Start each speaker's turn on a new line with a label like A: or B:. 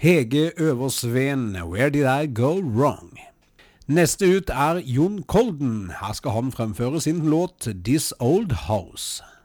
A: Hege Øversveen, Where Did I Go Wrong? Neste ut er Jon Kolden. Her skal han fremføre sin låt This Old House.